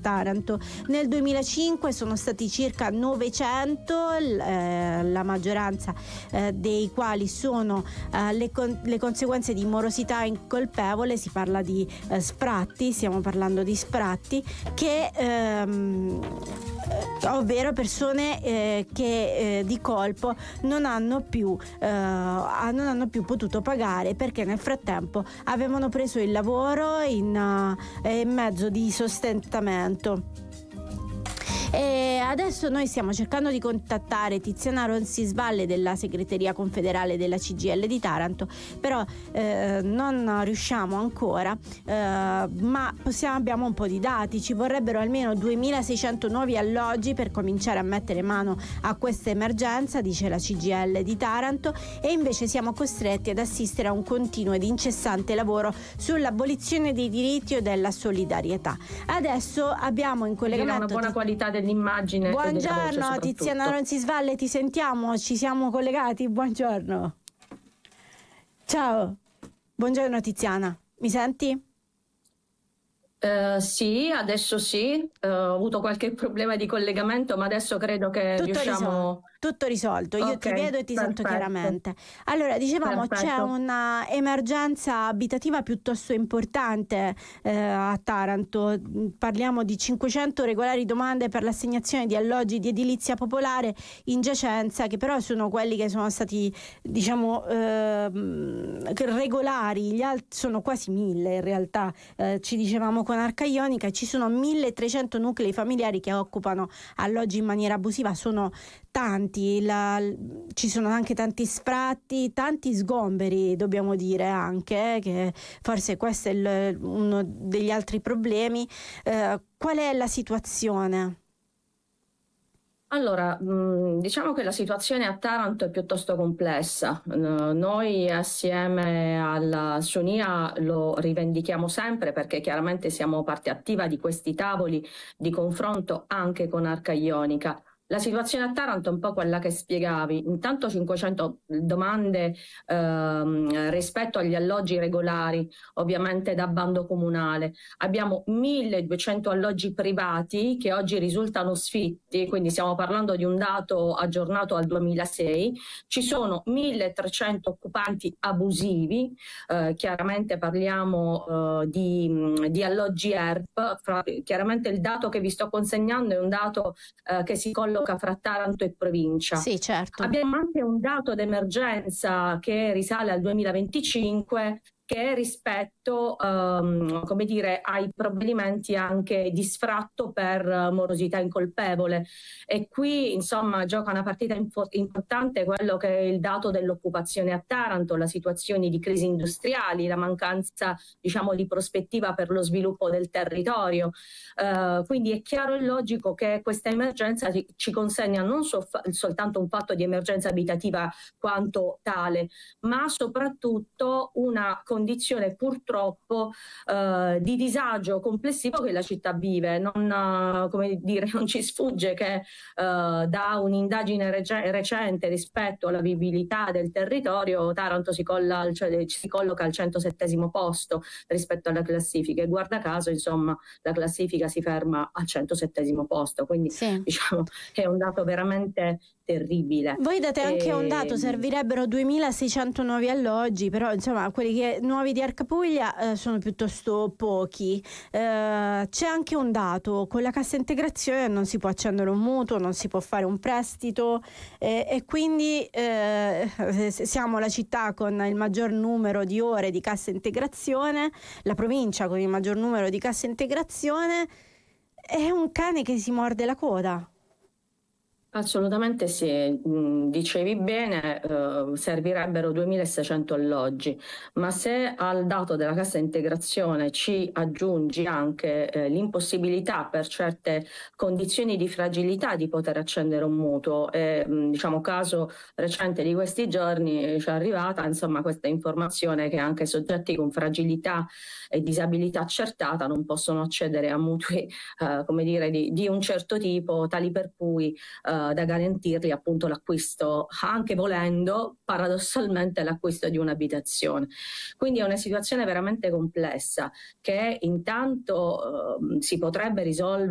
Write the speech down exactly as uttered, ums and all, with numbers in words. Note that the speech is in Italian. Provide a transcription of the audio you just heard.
Taranto. Nel duemilacinque sono stati circa novecento, eh, la maggioranza eh, dei quali sono eh, le, con- le conseguenze di morosità incolpevole. Si parla di eh, sfratti, stiamo parlando di sfratti che ehm, ovvero persone eh, che eh, di colpo non hanno più eh, non hanno più potuto pagare perché nel frattempo avevano preso il lavoro in, uh, in mezzo di sostentamento. E adesso noi stiamo cercando di contattare Tiziana Ronzisvalle della segreteria confederale della C G I L di Taranto, però eh, non riusciamo ancora, eh, ma possiamo, abbiamo un po' di dati. Ci vorrebbero almeno duemilaseicento nuovi alloggi per cominciare a mettere mano a questa emergenza, dice la C G I L di Taranto, e invece siamo costretti ad assistere a un continuo ed incessante lavoro sull'abolizione dei diritti o della solidarietà. Adesso abbiamo in collegamento una buona qualità dell'immagine. Buongiorno Tiziana Ronzisvalle, ti sentiamo, ci siamo collegati, buongiorno. Ciao, buongiorno Tiziana, mi senti? Uh, sì, adesso sì, uh, ho avuto qualche problema di collegamento, ma adesso credo che tutto riusciamo... Risolto, tutto risolto, io okay, ti vedo e ti perfetto. sento chiaramente. Allora, dicevamo, Perfetto. c'è una emergenza abitativa piuttosto importante eh, a Taranto. Parliamo di cinquecento regolari domande per l'assegnazione di alloggi di edilizia popolare in giacenza, che però sono quelli che sono stati, diciamo, eh, regolari. Gli altri sono quasi mille in realtà, eh, ci dicevamo con Arca Ionica, ci sono milletrecento nuclei familiari che occupano alloggi in maniera abusiva, sono tanti, la, ci sono anche tanti sfratti, tanti sgomberi, dobbiamo dire anche, eh, che forse questo è il, uno degli altri problemi. Eh, qual è la situazione? Allora, diciamo che la situazione a Taranto è piuttosto complessa. Noi assieme alla SUNIA lo rivendichiamo sempre perché chiaramente siamo parte attiva di questi tavoli di confronto anche con Arca Ionica. La situazione a Taranto è un po' quella che spiegavi, intanto cinquecento domande ehm, rispetto agli alloggi regolari, ovviamente da bando comunale. Abbiamo milleduecento alloggi privati che oggi risultano sfitti, quindi stiamo parlando di un dato aggiornato al duemilasei. Ci sono milletrecento occupanti abusivi, eh, chiaramente parliamo eh, di, di alloggi E R P. Fra, chiaramente il dato che vi sto consegnando è un dato eh, che si colloca fra Taranto e provincia. Sì, certo. Abbiamo anche un dato d'emergenza che risale al duemilaventicinque che rispetto um, come dire, ai provvedimenti anche di sfratto per uh, morosità incolpevole, e qui insomma gioca una partita importante quello che è il dato dell'occupazione a Taranto, la situazione di crisi industriali, la mancanza, diciamo, di prospettiva per lo sviluppo del territorio. Uh, quindi è chiaro e logico che questa emergenza ci consegna non so, soltanto un fatto di emergenza abitativa quanto tale, ma soprattutto una condizione purtroppo eh, di disagio complessivo che la città vive. Non, uh, come dire, non ci sfugge che uh, da un'indagine rec- recente rispetto alla vivibilità del territorio Taranto si, colla, cioè, si colloca al centosettesimo posto rispetto alla classifica, e guarda caso insomma la classifica si ferma al centosettesimo posto, quindi sì, diciamo che è un dato veramente terribile. Voi date anche e... un dato, servirebbero duemilaseicento nuovi alloggi, però insomma quelli che nuovi di Arca Puglia eh, sono piuttosto pochi. Eh, c'è anche un dato: con la cassa integrazione non si può accendere un mutuo, non si può fare un prestito, eh, e quindi eh, siamo la città con il maggior numero di ore di cassa integrazione, la provincia con il maggior numero di cassa integrazione. È un cane che si morde la coda. Assolutamente sì, dicevi bene, eh, servirebbero duemilaseicento alloggi, ma se al dato della cassa integrazione ci aggiungi anche eh, l'impossibilità per certe condizioni di fragilità di poter accendere un mutuo, e diciamo caso recente di questi giorni ci è arrivata insomma questa informazione che anche soggetti con fragilità e disabilità accertata non possono accedere a mutui eh, come dire di, di un certo tipo, tali per cui eh, da garantirgli appunto l'acquisto, anche volendo paradossalmente l'acquisto di un'abitazione. Quindi è una situazione veramente complessa che intanto eh, si potrebbe risolvere